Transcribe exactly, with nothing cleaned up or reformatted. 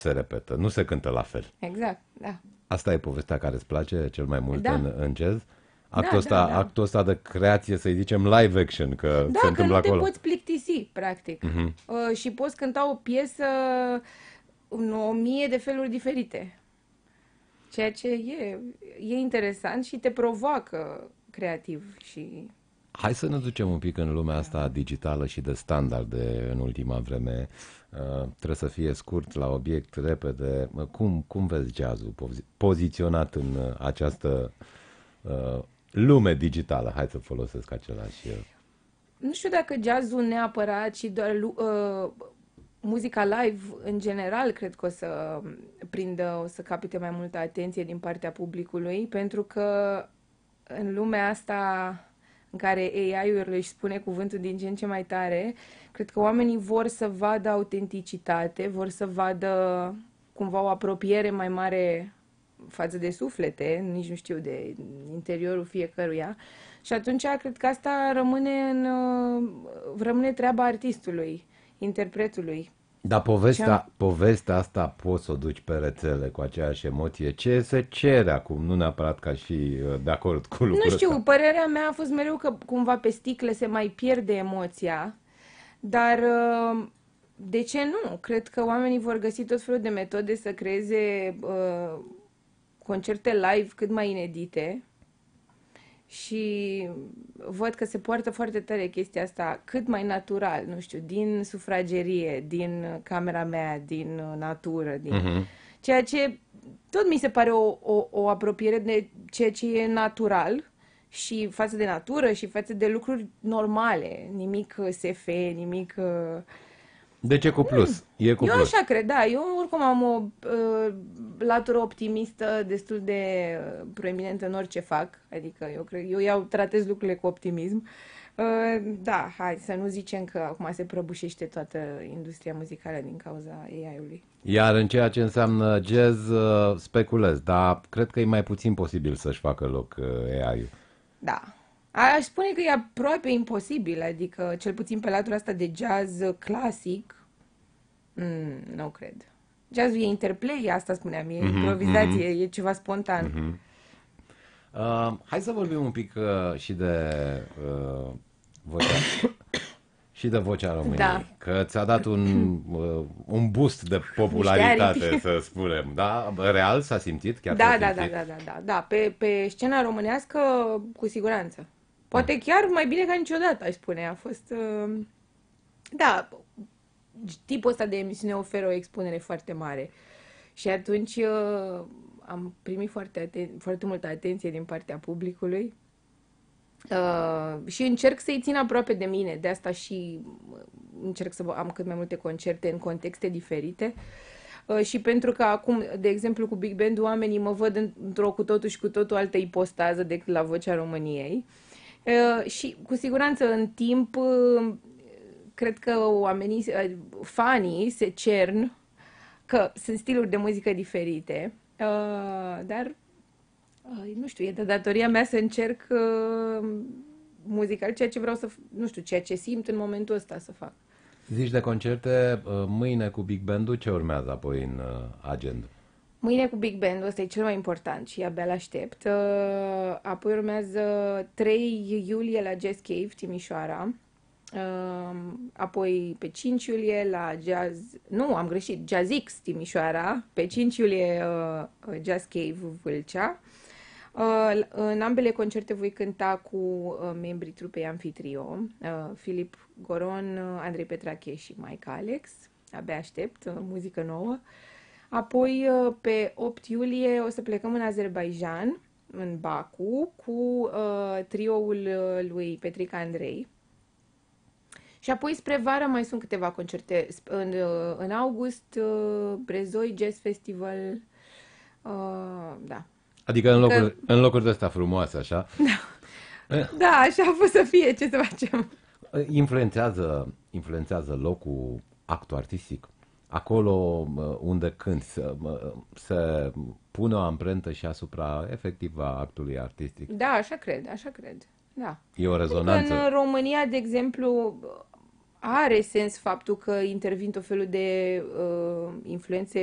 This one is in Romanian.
se repetă, nu se cântă la fel. Exact, da. Asta e povestea care îți place cel mai mult Da, în, în jazz? da, Actul da, ăsta, da. actul ăsta de creație, să-i zicem live action, că se Da, că întâmplă nu te acolo. poți plictisi, practic. Uh, și poți cânta o piesă în o mie de feluri diferite. Ceea ce e, e interesant și te provoacă creativ și... Hai să ne ducem un pic în lumea asta digitală și de standarde în ultima vreme. Uh, trebuie să fie scurt, la obiect, repede. Uh, Cum, cum vezi jazzul pozi- poziționat în uh, această uh, lume digitală? Hai să folosesc același... Uh, Nu știu dacă jazzul neapărat și doar lu- uh, muzica live în general cred că o să prindă, o să capite mai multă atenție din partea publicului, pentru că în lumea asta în care A I-ul își spune cuvântul din ce în ce mai tare, cred că oamenii vor să vadă autenticitate, vor să vadă cumva o apropiere mai mare față de suflete, nici nu știu, de interiorul fiecăruia. Și atunci cred că asta rămâne în uh, rămâne treaba artistului, interpretului. Dar Și am, povestea, povestea asta poți să o duci pe rețele cu aceeași emoție. Ce se cere acum? Nu neapărat ca și uh, de acord cu nu lucrul știu, ăsta. părerea mea a fost mereu că cumva pe sticle se mai pierde emoția, dar uh, de ce nu? Cred că oamenii vor găsi tot felul de metode să creeze uh, concerte live cât mai inedite. Și văd că se poartă foarte tare chestia asta, cât mai natural, nu știu, din sufragerie, din camera mea, din natură, din... Mhm. Ceea ce tot mi se pare o, o, o apropiere de ceea ce e natural și față de natură și față de lucruri normale, nimic S F, nimic... uh, Deci e cu plus. E cu Eu plus. așa cred, da. Eu oricum am o uh, latură optimistă destul de uh, proeminentă în orice fac. Adică eu cred, eu iau, tratez lucrurile cu optimism. Uh, da, hai să nu zicem că acum se prăbușește toată industria muzicală din cauza A I-ului. Iar în ceea ce înseamnă jazz, uh, speculez, dar cred că e mai puțin posibil să-și facă loc uh, A I-ul. Da. Aș spune că e aproape imposibil, adică cel puțin pe latura asta de jazz clasic, mm, nu cred. Jazzul e interplay, asta spuneam, e improvizație, e ceva spontan. Uh, hai să vorbim un pic uh, și de uh, vocea și de vocea României, Da. că ți-a dat un, uh, un boost de Niște popularitate, aripi. să spunem, da? Real s-a simțit? Chiar s-a Da, da, da, simțit? da, da, da, da. Pe, pe scena românească, cu siguranță. Poate chiar mai bine ca niciodată, aș spune. A fost... uh, Da, tipul ăsta de emisiune oferă o expunere foarte mare. Și atunci uh, am primit foarte, aten- foarte multă atenție din partea publicului. Uh, și încerc să-i țin aproape de mine, de asta și uh, încerc să am cât mai multe concerte în contexte diferite. Uh, și pentru că acum, de exemplu, cu Big Band, oamenii mă văd în- într-o cu totul și cu totul altă ipostază decât la Vocea României. Uh, și cu siguranță în timp, uh, cred că oamenii, uh, fanii se cern că sunt stiluri de muzică diferite, uh, dar uh, nu știu, e de datoria mea să încerc uh, muzical ceea ce vreau să, f- nu știu, ceea ce simt în momentul ăsta să fac. Zici de concerte, uh, mâine cu Big Band-ul, ce urmează apoi în uh, agenda? Mâine cu Big Band, ăsta e cel mai important și abia l-aștept. Uh, apoi urmează trei iulie la Jazz Cave, Timișoara. Uh, apoi pe cinci iulie la Jazz... Nu, am greșit, Jazz X Timișoara. Pe cinci iulie uh, Jazz Cave Vâlcea. Uh, în ambele concerte voi cânta cu uh, membrii trupei Amfitrio, uh, Filip Goron, uh, Andrei Petrache și Mike Alex. Abia aștept, uh, muzică nouă. Apoi, uh, pe opt iulie, o să plecăm în Azerbaijan, în Baku, cu uh, trioul uh, lui Petrica Andrei. Și apoi, spre vară, mai sunt câteva concerte. Sp- În, uh, în august, uh, Brezoi Jazz Festival. Uh, da. Adică în Că, locuri, în locuri de astea frumoase, așa. Eh, da, așa a fost să fie, ce să facem. Influențează, influențează locul, actul artistic. Acolo uh, unde cânti, să, uh, să pune o amprentă și asupra efectiv a actului artistic. Da, așa cred, așa cred. Da. E o Pentru că în rezonanță. România, de exemplu, are sens faptul că intervin tot felul de uh, influențe